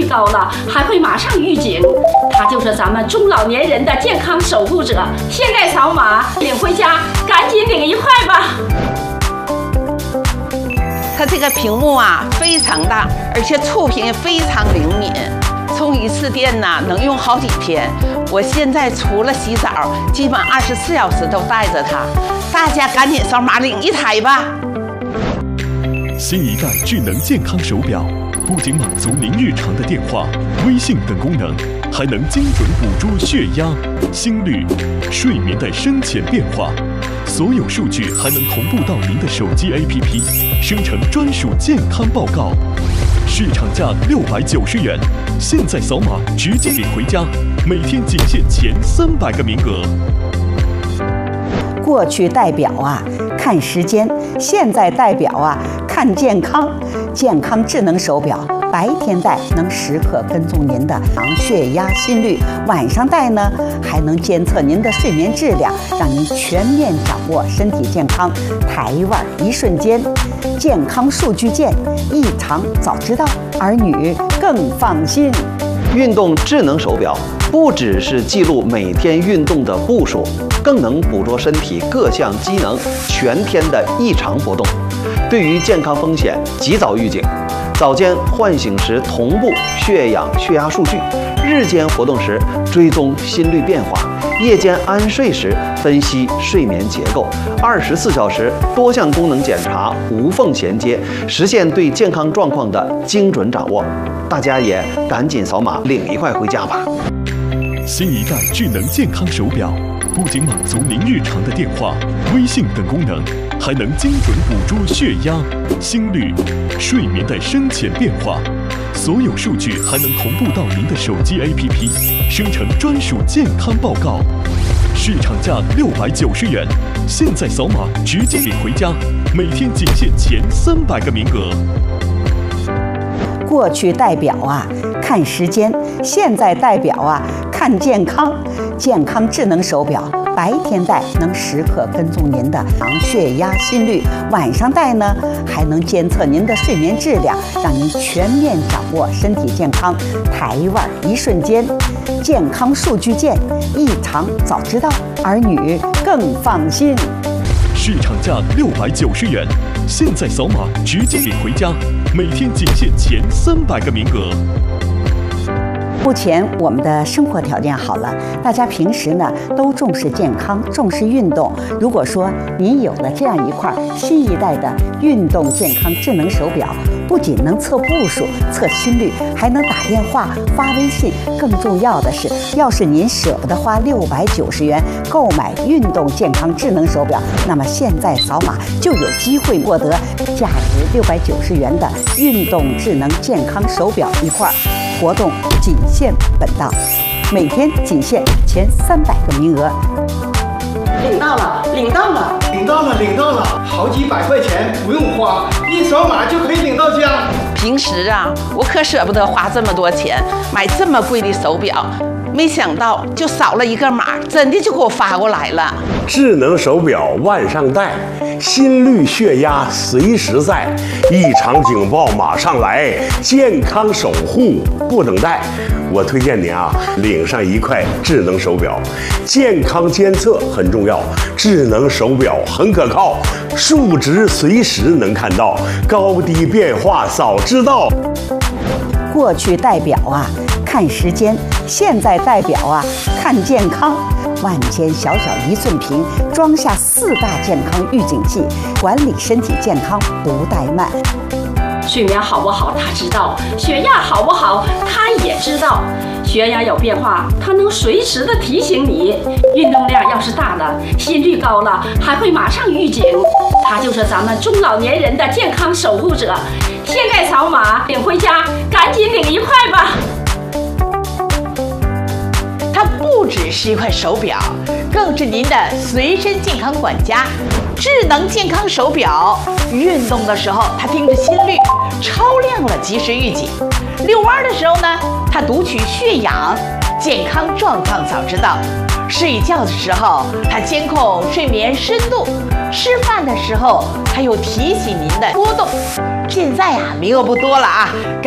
率高了还会马上预警，它就是咱们中老年人的健康守护者。现在扫码领回家，赶紧领1块吧。 它这个屏幕啊非常大，而且触屏也非常灵敏，充一次电呢能用好几天。我现在除了洗澡，基本24小时都带着它。大家赶紧扫码领1台吧。 新一代智能健康手表不仅满足您日常的电话、微信等功能，还能精准捕捉血压、心率、睡眠的深浅变化。所有数据还能同步到您的手机 APP， 生成专属健康报告。市场价690元，现在扫码直接领回家，每天仅限前300个名额。 过去戴表啊看时间，现在戴表啊看健康。健康智能手表，白天戴能时刻跟踪您的血压、心率；晚上戴呢，还能监测您的睡眠质量，让您全面掌握身体健康。台湾一瞬间，健康数据见，异常早知道，儿女更放心。 运动智能手表不只是记录每天运动的步数，更能捕捉身体各项机能全天的异常波动，对于健康风险及早预警。早间唤醒时同步血氧、血压数据，日间活动时追踪心率变化，夜间安睡时分析睡眠结构，24小时多项功能检查无缝衔接，实现对健康状况的精准掌握。大家也赶紧扫码领1块回家吧。 新一代智能健康手表不仅满足您日常的电话、微信等功能，还能精准捕捉血压、心率、睡眠的深浅变化。所有数据还能同步到您的手机 APP， 生成专属健康报告。市场价690元，现在扫码直接领回家，每天仅限前300个名额。 过去戴表啊看时间，现在戴表啊看健康。健康智能手表，白天戴能时刻跟踪您的血压、心率；晚上戴呢，还能监测您的睡眠质量，让您全面掌握身体健康。台湾一瞬间，健康数据见，异常早知道，儿女更放心。 市场价690元，现在扫码直接领回家，每天仅限前300个名额。 目前我们的生活条件好了，大家平时呢都重视健康，重视运动。如果说您有了这样一块新一代的运动健康智能手表，不仅能测步数、测心率，还能打电话、发微信。更重要的是，要是您舍不得花690元购买运动健康智能手表，那么现在扫码就有机会获得价值690元的运动智能健康手表1块。活动仅限本档，每天仅限前300个名额。 领到了，领到了，领到了，领到了！好几百块钱不用花，一扫码就可以领到家。 平时啊，我可舍不得花这么多钱买这么贵的手表，没想到就扫了1个码，真的就给我发过来了。 智能手表腕上戴，心率血压随时在，异常警报马上来，健康守护不等待。我推荐您啊，领上1块智能手表，健康监测很重要，智能手表很可靠，数值随时能看到，高低变化早知道。 过去戴表啊看时间，现在戴表啊看健康。万千小小1寸屏，装下4大健康预警器，管理身体健康不怠慢。 睡眠好不好他知道，血压好不好他也知道。血压有变化，它能随时的提醒你。运动量要是大了，心率高了，还会马上预警。它就是咱们中老年人的健康守护者。现在扫码领回家，赶紧领1块吧。 它不只是一块手表，更是您的随身健康管家。智能健康手表，运动的时候它听着心率，超亮了及时预警；遛弯的时候呢，它读取血氧，健康状况早知道；睡觉的时候它监控睡眠深度；吃饭的时候它又提醒您的波动。现在呀，名额不多了啊。